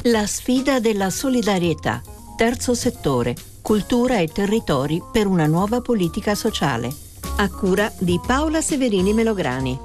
La sfida della solidarietà. Terzo settore. Cultura e territori per una nuova politica sociale. A cura di Paola Severini Melograni.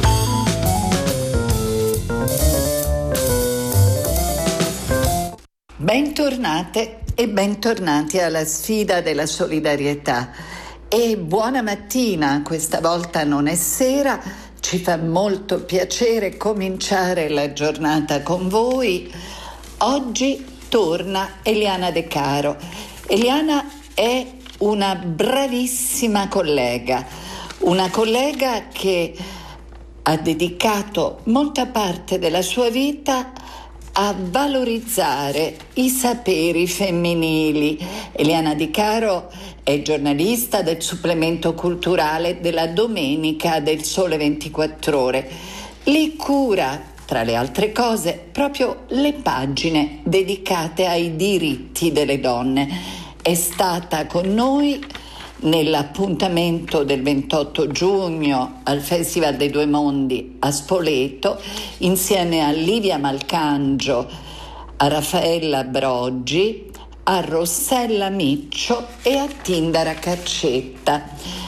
Bentornate e bentornati alla sfida della solidarietà. E buona mattina, questa volta non è sera, ci fa molto piacere cominciare la giornata con voi. Oggi torna Eliana De Caro. Eliana è una bravissima collega, una collega che ha dedicato molta parte della sua vita a valorizzare i saperi femminili. Eliana De Caro è giornalista del supplemento culturale della Domenica del Sole 24 Ore. Lì cura, tra le altre cose, proprio le pagine dedicate ai diritti delle donne. È stata con noi nell'appuntamento del 28 giugno al Festival dei Due Mondi a Spoleto, insieme a Livia Malcangio, a Raffaella Broggi, a Rossella Miccio e a Tindara Caccetta,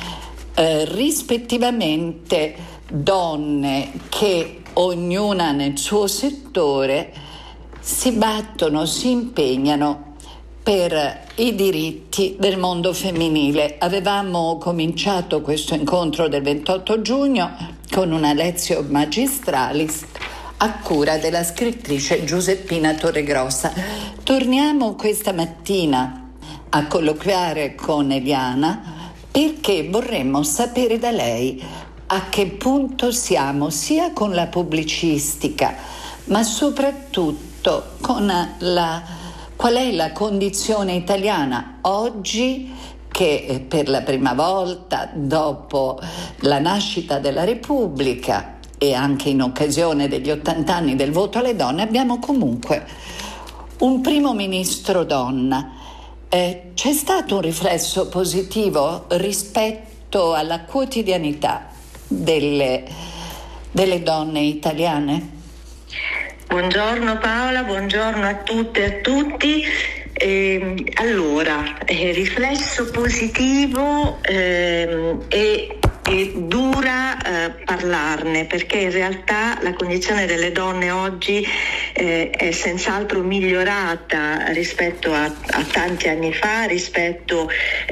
rispettivamente donne che ognuna nel suo settore si battono, si impegnano per i diritti del mondo femminile. Avevamo cominciato questo incontro del 28 giugno con una Lectio Magistralis a cura della scrittrice Giuseppina Torregrossa. Torniamo questa mattina a colloquiare con Eliana perché vorremmo sapere da lei a che punto siamo sia con la pubblicistica, ma soprattutto con qual è la condizione italiana oggi, che per la prima volta dopo la nascita della Repubblica e anche in occasione degli 80 anni del voto alle donne abbiamo comunque un primo ministro donna. C'è stato un riflesso positivo rispetto alla quotidianità delle donne italiane? Buongiorno Paola, buongiorno a tutte e a tutti. Riflesso positivo e dura parlarne, perché in realtà la condizione delle donne oggi è senz'altro migliorata rispetto a tanti anni fa, rispetto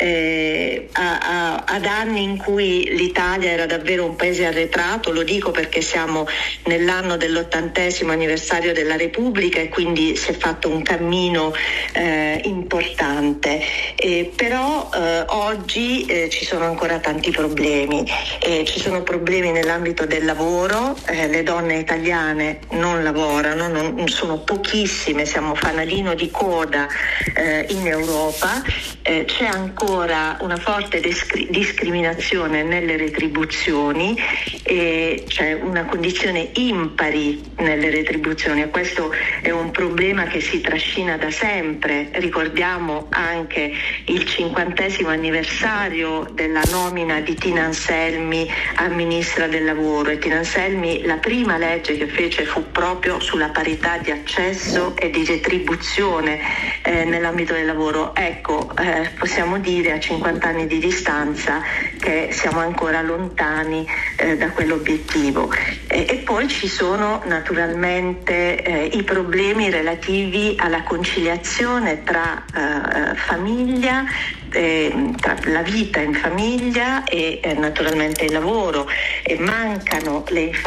ad anni in cui l'Italia era davvero un paese arretrato. Lo dico perché siamo nell'anno dell'80° anniversario della Repubblica e quindi si è fatto un cammino importante, però oggi ci sono ancora tanti problemi. Ci sono problemi nell'ambito del lavoro, le donne italiane non lavorano, sono pochissime, siamo fanalino di coda in Europa, c'è ancora una forte discriminazione nelle retribuzioni, c'è una condizione impari nelle retribuzioni e questo è un problema che si trascina da sempre. Ricordiamo anche il 50° anniversario della nomina di Tina Anselmi a ministra del lavoro, e Tina Anselmi, la prima legge che fece fu proprio sulla parità di accesso e di retribuzione nell'ambito del lavoro. Ecco, possiamo dire a 50 anni di distanza che siamo ancora lontani da quell'obiettivo. E poi ci sono naturalmente i problemi relativi alla conciliazione tra famiglia, tra la vita in famiglia e naturalmente il lavoro, e mancano le